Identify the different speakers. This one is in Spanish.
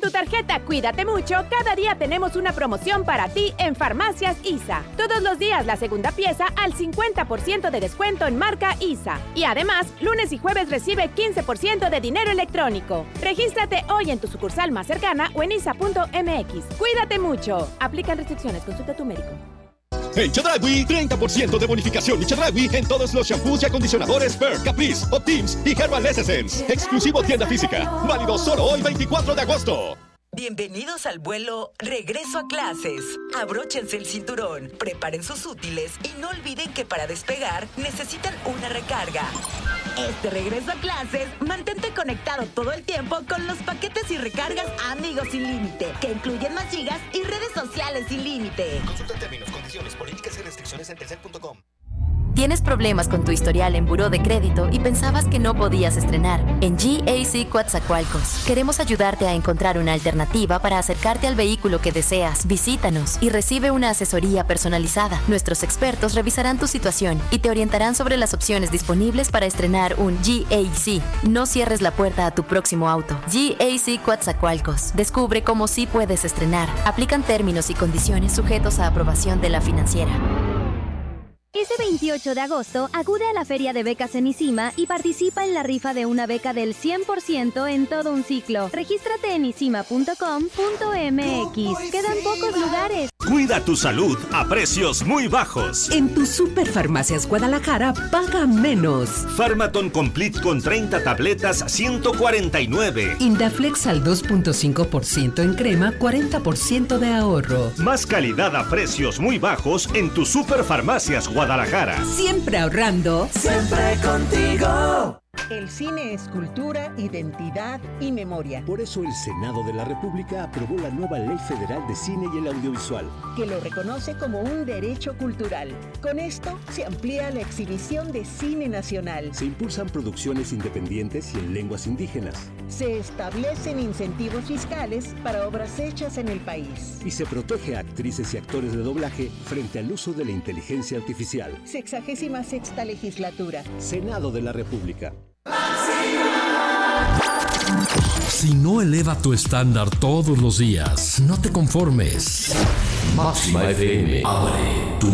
Speaker 1: tu tarjeta Cuídate Mucho, cada día tenemos una promoción para ti en Farmacias ISA. Todos los días la segunda pieza al 50% de descuento en marca ISA. Y además, lunes y jueves recibe 15% de dinero electrónico. Regístrate hoy en tu sucursal más cercana o en isa.mx. Cuídate mucho. Aplican restricciones. Consulta a tu médico.
Speaker 2: En Chedraui, 30% de bonificación y Chedraui en todos los shampoos y acondicionadores Per, Caprice, Optims y Herbal Essence. Exclusivo tienda física. Válido solo hoy, 24 de agosto.
Speaker 3: Bienvenidos al vuelo Regreso a Clases. Abróchense el cinturón, preparen sus útiles y no olviden que para despegar necesitan una recarga. Este regreso a clases, mantente conectado todo el tiempo con los paquetes y recargas Amigos Sin Límite, que incluyen más gigas y redes sociales sin límite.
Speaker 4: Consulta términos, condiciones, políticas y restricciones en telcel.com.
Speaker 5: ¿Tienes problemas con tu historial en buró de crédito y pensabas que no podías estrenar? En GAC Coatzacoalcos queremos ayudarte a encontrar una alternativa para acercarte al vehículo que deseas. Visítanos y recibe una asesoría personalizada. Nuestros expertos revisarán tu situación y te orientarán sobre las opciones disponibles para estrenar un GAC. No cierres la puerta a tu próximo auto. GAC Coatzacoalcos. Descubre cómo sí puedes estrenar. Aplican términos y condiciones sujetos a aprobación de la financiera.
Speaker 6: Ese 28 de agosto, acude a la Feria de Becas en ISIMA y participa en la rifa de una beca del 100% en todo un ciclo. Regístrate en isima.com.mx. Quedan pocos lugares.
Speaker 7: Cuida tu salud a precios muy bajos.
Speaker 8: En tu Superfarmacias Guadalajara, paga menos.
Speaker 7: Pharmaton Complete con 30 tabletas, 149.
Speaker 8: Indaflex al 2.5% en crema, 40% de ahorro.
Speaker 7: Más calidad a precios muy bajos en tu Superfarmacias Guadalajara.
Speaker 8: Siempre ahorrando.
Speaker 9: Siempre contigo.
Speaker 10: El cine es cultura, identidad y memoria.
Speaker 11: Por eso el Senado de la República aprobó la nueva Ley Federal de Cine y el Audiovisual,
Speaker 10: que lo reconoce como un derecho cultural. Con esto se amplía la exhibición de cine nacional.
Speaker 11: Se impulsan producciones independientes y en lenguas indígenas.
Speaker 10: Se establecen incentivos fiscales para obras hechas en el país.
Speaker 11: Y se protege a actrices y actores de doblaje frente al uso de la inteligencia artificial.
Speaker 10: 66ª legislatura.
Speaker 11: Senado de la República.
Speaker 12: Si no eleva tu estándar todos los días, no te conformes. Máxima FM abre tu